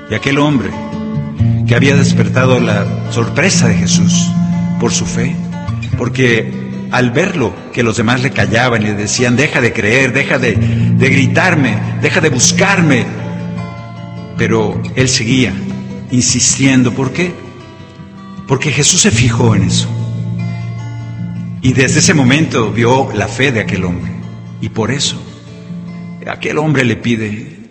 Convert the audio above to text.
Y aquel hombre que había despertado la sorpresa de Jesús por su fe, porque al verlo, que los demás le callaban y le decían: deja de creer, deja de gritarme, deja de buscarme, pero él seguía insistiendo. ¿Por qué? Porque Jesús se fijó en eso, y desde ese momento vio la fe de aquel hombre, y por eso aquel hombre le pide: